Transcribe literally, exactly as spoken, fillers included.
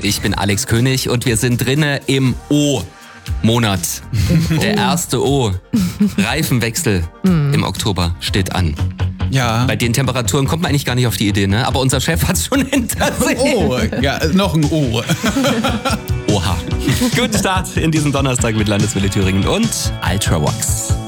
Ich bin Alex König und wir sind drinne im O-Monat. Der erste O. Reifenwechsel im Oktober steht an. Ja. Bei den Temperaturen kommt man eigentlich gar nicht auf die Idee, ne? Aber unser Chef hat's schon hinter sich. Oh, ja, noch ein O. Oha. Guten Start in diesem Donnerstag mit Landeswelle Thüringen und Ultravox.